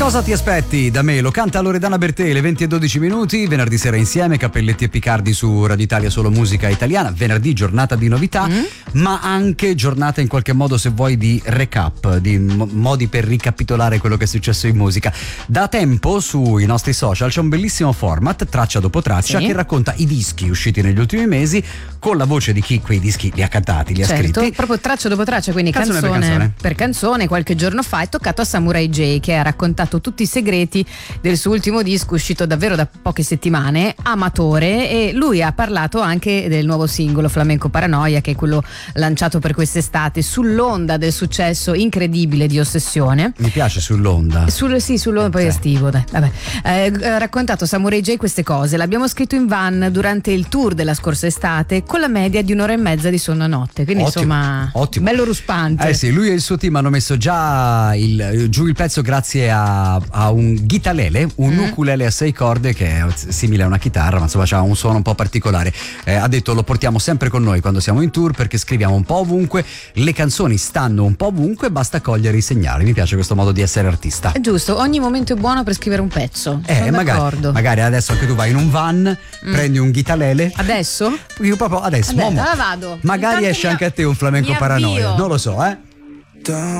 Cosa ti aspetti da me? Lo canta Loredana Bertè, le 20:12, venerdì sera insieme, Cappelletti e Piccardi su Radio Italia, solo musica italiana. Venerdì giornata di novità, ma anche giornata in qualche modo, se vuoi, di recap, di modi per ricapitolare quello che è successo in musica. Da tempo sui nostri social c'è un bellissimo format, traccia dopo traccia, che racconta i dischi usciti negli ultimi mesi con la voce di chi quei dischi li ha cantati, li ha scritti. Proprio traccia dopo traccia, quindi canzone per canzone. Qualche giorno fa è toccato a Samurai J, che ha raccontato tutti i segreti del suo ultimo disco uscito davvero da poche settimane, Amatore, e lui ha parlato anche del nuovo singolo Flamenco Paranoia, che è quello lanciato per quest'estate sull'onda del successo incredibile di Ossessione. Mi piace sull'onda. Sull'onda, poi è estivo, dai. Vabbè. Ha raccontato Samurai J queste cose: l'abbiamo scritto in van durante il tour della scorsa estate, con la media di 1.5 di sonno a notte, quindi insomma bello ruspante. Sì, lui e il suo team hanno messo già giù il pezzo grazie a un ghitalele, un ukulele a 6 corde che è simile a una chitarra, ma insomma c'ha un suono un po' particolare. Ha detto: lo portiamo sempre con noi quando siamo in tour, perché scriviamo un po' ovunque, le canzoni stanno un po' ovunque, basta cogliere i segnali. Mi piace questo modo di essere artista. È giusto, ogni momento è buono per scrivere un pezzo. Magari adesso anche tu vai in un van, prendi un ghitalele. Adesso? Io proprio adesso. Vado. Magari esce anche a te un Flamenco Paranoia, non lo so,